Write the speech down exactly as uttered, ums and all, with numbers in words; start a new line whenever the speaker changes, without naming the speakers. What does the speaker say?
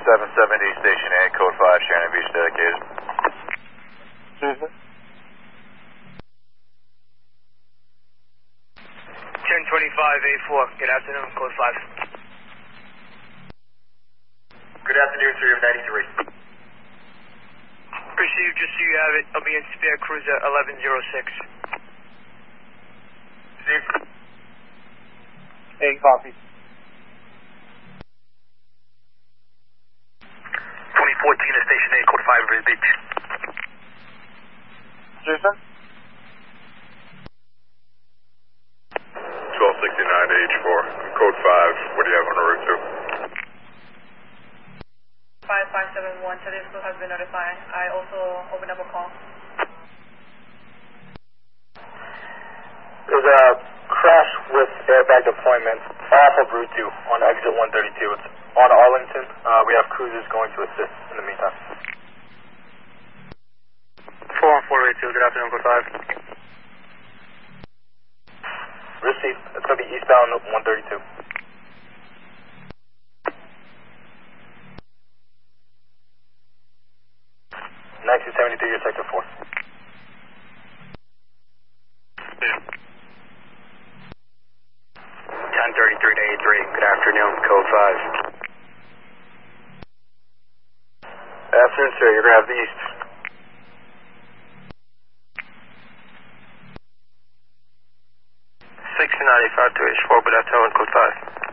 seven seventy, Station eight, Code five, Shannon Beach dedicated.
Susan?
ten twenty-five, A four, good afternoon, Code five.
Good afternoon, sir, you're ninety-three.
Received, just so you have it, I'll be in spare cruiser eleven oh six.
Steve?
Hey, copy.
twenty fourteen to Station eight, Code five, River Beach.
Susan?
twelve sixty-nine to H four, Code five, what do you have on the route to?
five five seven one, Tedesco has been notified. I also opened up a call.
There's a crash with airbag deployment off of Route two on exit one thirty-two. It's on Arlington. Uh, we have cruisers going to assist in the meantime.
four one four eight two, good afternoon, Code five.
Received. It's going to be eastbound one thirty-two. nineteen seventy-three, your sector four.
ten thirty-three to A three, good afternoon, Code five.
Afternoon, sir. You're going to have the east.
sixty-nine eighty-five to H four, good afternoon, Code five.